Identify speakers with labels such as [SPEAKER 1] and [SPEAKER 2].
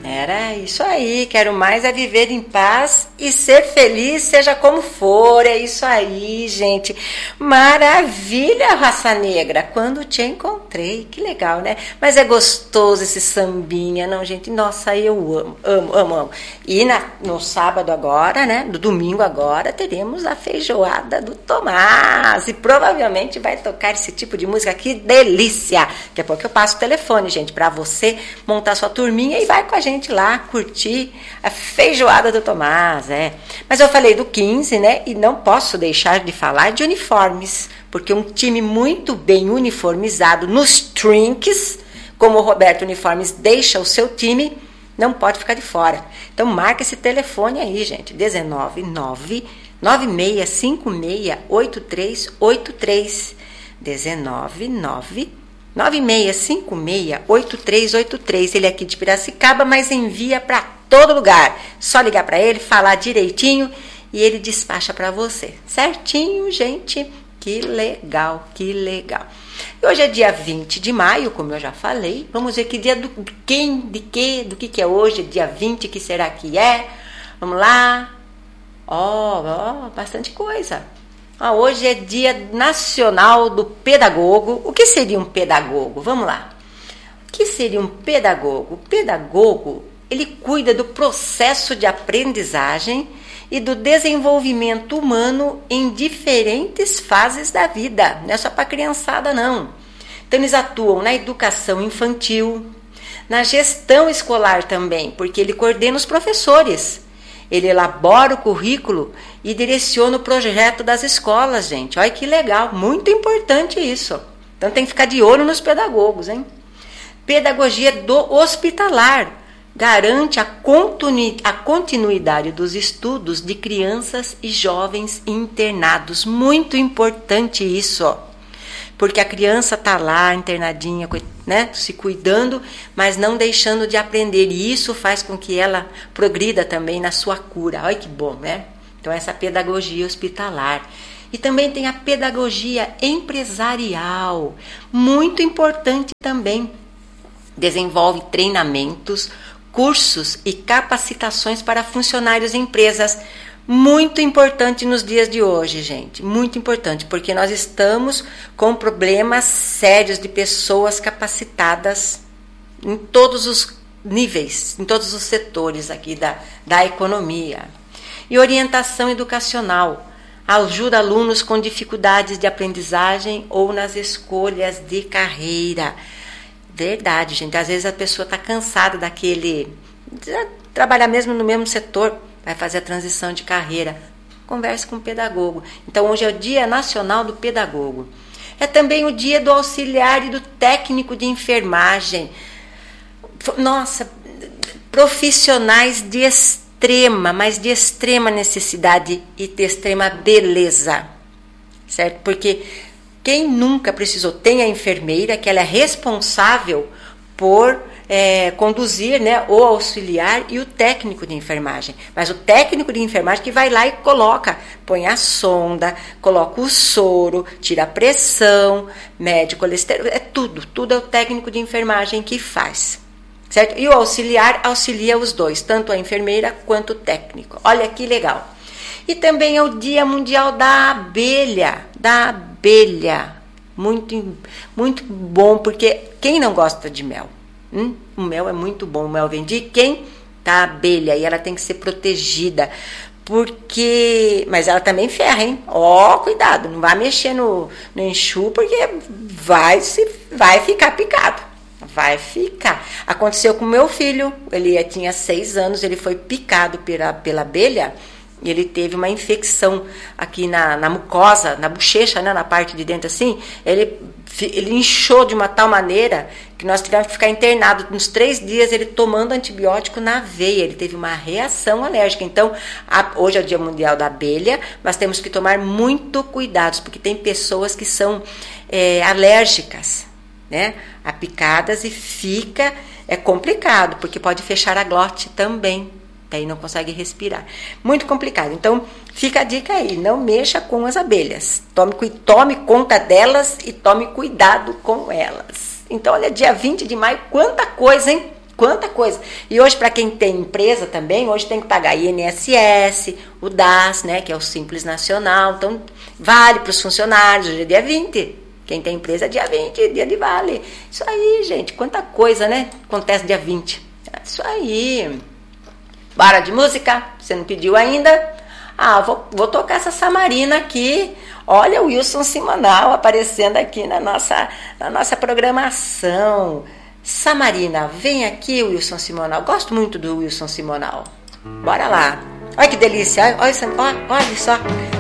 [SPEAKER 1] Era isso aí, quero mais é viver em paz e ser feliz, seja como for, é isso aí, gente. Maravilha, raça negra, quando te encontrei, que legal, né? Mas é gostoso esse sambinha, não, gente? Nossa, eu amo. E no sábado agora, né, no domingo agora, teremos a feijoada do Tomás e provavelmente vai tocar esse tipo de música, que delícia! Daqui a pouco eu passo o telefone, gente, para você montar sua turminha e vai com a gente lá curtir a feijoada do Tomás, Mas eu falei do 15, né? E não posso deixar de falar de uniformes, porque um time muito bem uniformizado nos trinques, como o Roberto Uniformes deixa o seu time, não pode ficar de fora. Então marca esse telefone aí, gente, 199 96568383, 199 96568383. Ele é aqui de Piracicaba, mas envia para todo lugar. Só ligar para ele, falar direitinho e ele despacha para você. Certinho, gente? Que legal, que legal. E hoje é dia 20 de maio, como eu já falei. Vamos ver que dia do que é hoje, dia 20, que será que é? Vamos lá. Bastante coisa. Hoje é Dia Nacional do Pedagogo. O que seria um pedagogo? Vamos lá. O que seria um pedagogo? O pedagogo, ele cuida do processo de aprendizagem e do desenvolvimento humano em diferentes fases da vida. Não é só para criançada, não. Então, eles atuam na educação infantil, na gestão escolar também, porque ele coordena os professores. Ele elabora o currículo e direciona o projeto das escolas, gente. Olha que legal, muito importante isso. Então tem que ficar de olho nos pedagogos, hein? Pedagogia do hospitalar garante a continuidade dos estudos de crianças e jovens internados. Muito importante isso, porque a criança está lá internadinha, né, se cuidando, mas não deixando de aprender. E isso faz com que ela progrida também na sua cura. Olha que bom, né? Então, essa pedagogia hospitalar. E também tem a pedagogia empresarial, muito importante também. Desenvolve treinamentos, cursos e capacitações para funcionários em empresas. Muito importante nos dias de hoje, gente. Muito importante, porque nós estamos com problemas sérios de pessoas capacitadas em todos os níveis, em todos os setores aqui da economia. E orientação educacional. Ajuda alunos com dificuldades de aprendizagem ou nas escolhas de carreira. Verdade, gente. Às vezes a pessoa está cansada daquele... trabalhar mesmo no mesmo setor, vai fazer a transição de carreira. Converse com o pedagogo. Então, hoje é o Dia Nacional do Pedagogo. É também o dia do auxiliar e do técnico de enfermagem. Nossa, profissionais de extrema, mas de extrema necessidade e de extrema beleza. Certo? Porque quem nunca precisou, tem a enfermeira, que ela é responsável por... conduzir, né, o auxiliar e o técnico de enfermagem. Mas o técnico de enfermagem que vai lá e põe a sonda, coloca o soro, tira a pressão, mede o colesterol, tudo é o técnico de enfermagem que faz. Certo? E o auxiliar auxilia os dois, tanto a enfermeira quanto o técnico. Olha que legal. E também é o Dia Mundial da Abelha, Muito, muito bom, porque quem não gosta de mel? O mel é muito bom, o mel vem de quem? Da abelha, e ela tem que ser protegida, mas ela também ferra, hein? Cuidado, não vai mexer no enxu, porque vai ficar picado, vai ficar. Aconteceu com meu filho, ele tinha 6 anos, ele foi picado pela abelha, e ele teve uma infecção aqui na mucosa, na bochecha, né, na parte de dentro assim, ele inchou de uma tal maneira que nós tivemos que ficar internado uns 3 dias, ele tomando antibiótico na veia, ele teve uma reação alérgica. Então, hoje é o Dia Mundial da Abelha, mas temos que tomar muito cuidado, porque tem pessoas que são alérgicas, né, a picadas, e é complicado, porque pode fechar a glote também. Daí não consegue respirar. Muito complicado. Então, fica a dica aí. Não mexa com as abelhas. Tome conta delas e tome cuidado com elas. Então, olha, dia 20 de maio, quanta coisa, hein? Quanta coisa. E hoje, para quem tem empresa também, hoje tem que pagar INSS, o DAS, né, que é o Simples Nacional. Então, vale para os funcionários. Hoje é dia 20. Quem tem empresa é dia 20, dia de vale. Isso aí, gente. Quanta coisa, né? Acontece dia 20. É isso aí. Bora de música? Você não pediu ainda? Ah, vou tocar essa Samarina aqui. Olha o Wilson Simonal aparecendo aqui na nossa programação. Samarina, vem aqui, Wilson Simonal. Gosto muito do Wilson Simonal. Bora lá. Olha que delícia. Olha só.